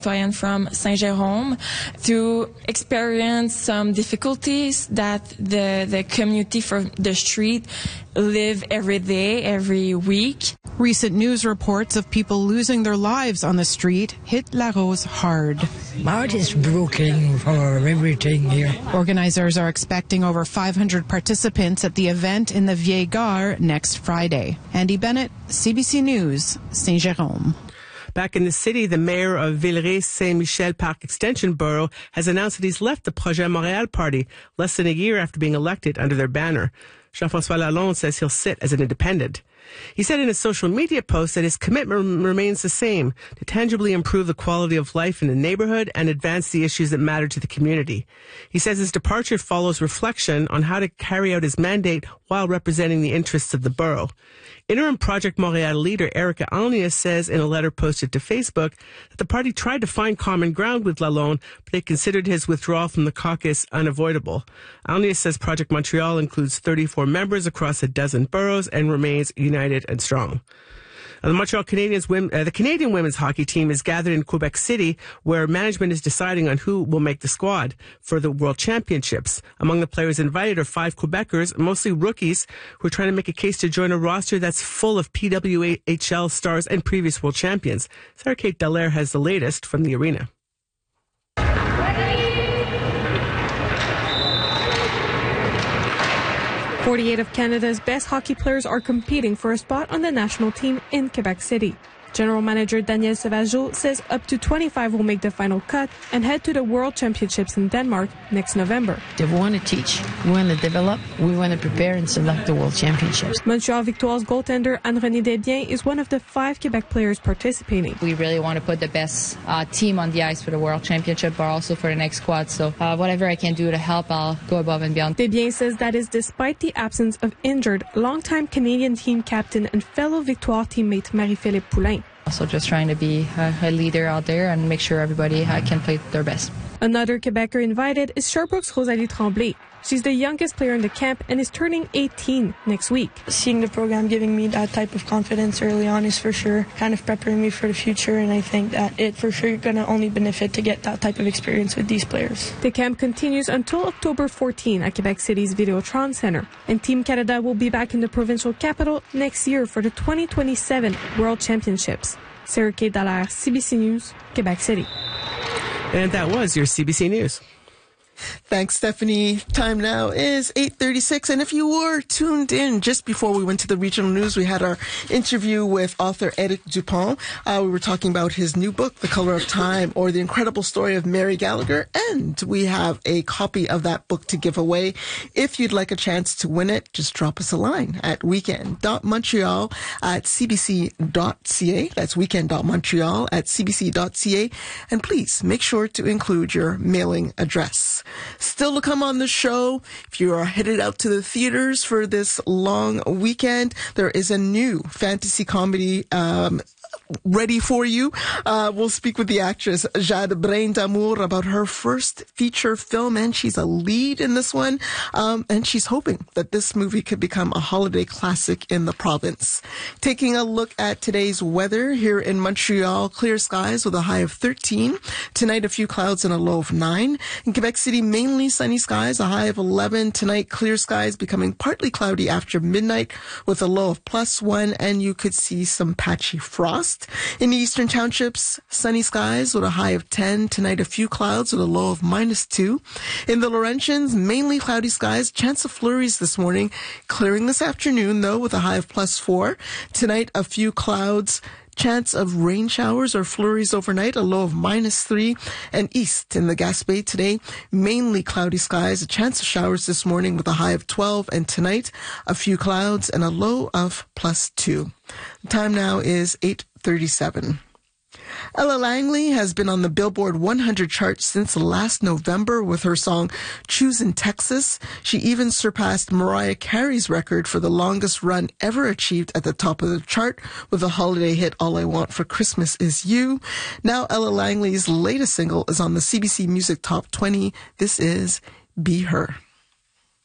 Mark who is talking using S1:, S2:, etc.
S1: citoyenne from Saint-Jérôme, to experience some difficulties that the community from the street live every day, every week.
S2: Recent news reports of people losing their lives on the street hit La Rose hard.
S3: My heart is broken for everything here.
S2: Organizers are expecting over 500 participants at the event in the Vieille Gare next Friday. Andy Bennett, CBC News, Saint-Jérôme.
S4: Back in the city, the mayor of Villeray-Saint-Michel Parc Extension Borough has announced that he's left the Projet Montréal party less than a year after being elected under their banner. Jean-François Lalonde says he'll sit as an independent. He said in a social media post that his commitment remains the same, to tangibly improve the quality of life in the neighborhood and advance the issues that matter to the community. He says his departure follows reflection on how to carry out his mandate while representing the interests of the borough. Interim Project Montréal leader Erica Alnias says in a letter posted to Facebook that the party tried to find common ground with Lalonde, but they considered his withdrawal from the caucus unavoidable. Alnias says Project Montreal includes 34 members across a dozen boroughs and remains united and strong. The Montreal Canadiens, the Canadian women's hockey team is gathered in Quebec City, where management is deciding on who will make the squad for the World Championships. Among the players invited are 5 Quebecers, mostly rookies, who are trying to make a case to join a roster that's full of PWHL stars and previous world champions. Sarah Kate Dallaire has the latest from the arena.
S5: 48 of Canada's best hockey players are competing for a spot on the national team in Quebec City. General Manager Daniel Sauvageau says up to 25 will make the final cut and head to the World Championships in Denmark next November.
S6: We want to teach, we want to develop, we want to prepare and select the World Championships.
S5: Montreal Victoire's goaltender Anne-Renée Desbiens is one of the 5 Quebec players participating.
S7: We really want to put the best team on the ice for the World Championship, but also for the next squad. So whatever I can do to help, I'll go above and beyond.
S5: Desbiens says that is despite the absence of injured, longtime Canadian team captain and fellow Victoire teammate Marie-Philippe Poulin.
S7: Also just trying to be a leader out there and make sure everybody can play their best.
S5: Another Quebecer invited is Sherbrooke's Rosalie Tremblay. She's the youngest player in the camp and is turning 18 next week.
S8: Seeing the program giving me that type of confidence early on is for sure kind of preparing me for the future, and I think that it for sure going to only benefit to get that type of experience with these players.
S5: The camp continues until October 14 at Quebec City's Videotron Center, and Team Canada will be back in the provincial capital next year for the 2027 World Championships. Sarah Kate Dallaire, CBC News, Quebec City.
S4: And that was your CBC News.
S9: Thanks, Stephanie. Time now is 8:36, and if you were tuned in just before we went to the regional news, we had our interview with author Éric Dupont. We were talking about his new book, The Color of Time, or The Incredible Story of Mary Gallagher, and we have a copy of that book to give away. If you'd like a chance to win it, just drop us a line at weekend.montreal@cbc.ca. That's weekend.montreal@cbc.ca, and please make sure to include your mailing address. Still to come on the show, if you are headed out to the theaters for this long weekend, there is a new fantasy comedy ready for you. We'll speak with the actress Jade Brain d'Amour about her first feature film, and she's a lead in this one. And she's hoping that this movie could become a holiday classic in the province. Taking a look at today's weather here in Montreal, clear skies with a high of 13. Tonight, a few clouds and a low of 9. In Quebec City, mainly sunny skies, a high of 11. Tonight, clear skies becoming partly cloudy after midnight with a low of +1, and you could see some patchy frost. In the eastern townships, sunny skies with a high of 10. Tonight, a few clouds with a low of -2. In the Laurentians, mainly cloudy skies, chance of flurries this morning, clearing this afternoon, though, with a high of +4. Tonight, a few clouds, chance of rain showers or flurries overnight, a low of -3. And east in the Gaspé today, mainly cloudy skies, a chance of showers this morning with a high of 12. And tonight, a few clouds and a low of +2. The time now is 8:37. Ella Langley has been on the Billboard 100 chart since last November with her song Choosin' Texas. She even surpassed Mariah Carey's record for the longest run ever achieved at the top of the chart with the holiday hit All I Want for Christmas Is You. Now Ella Langley's latest single is on the CBC Music Top 20. This is Be Her.